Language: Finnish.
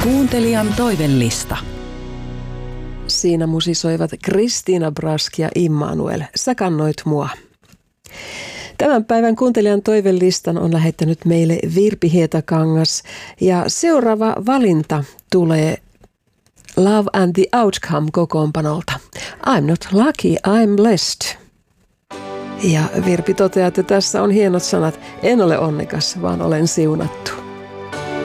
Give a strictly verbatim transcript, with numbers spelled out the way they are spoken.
Kuuntelijan toivellista. Siinä musisoivat Kristiina Brask ja Immanuel. Sä kannoit mua. Tämän päivän kuuntelijan toivelistan on lähettänyt meille Virpi Hietakangas. Ja seuraava valinta tulee Love and the Outcome -kokoonpanolta. I'm not lucky, I'm blessed. Ja Virpi toteaa, että tässä on hienot sanat. En ole onnekas, vaan olen siunattu.